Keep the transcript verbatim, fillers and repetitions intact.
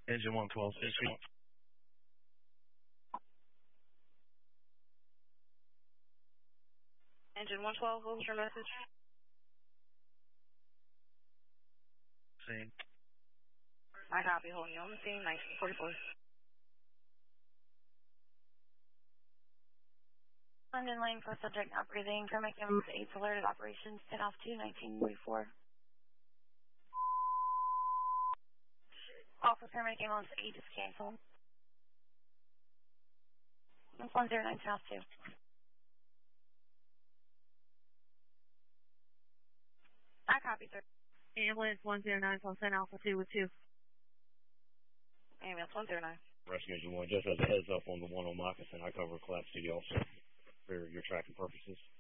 Engine one twelve, six feet. Engine one twelve, what was your message? Same. I copy, holding you on the scene, nineteen forty-four. London Lane for subject not breathing. Permit Kim eight alerted operations ten off two, nineteen forty-four. Call for permit ambulance eight is canceled. That's one zero nine ten off two. I copy, sir. Ambulance one zero nine, ten Alpha two with two. Ambulance one zero nine. Rescue Engine one, just as a heads up on the one on Moccasin, I cover Collapse City also for your tracking purposes.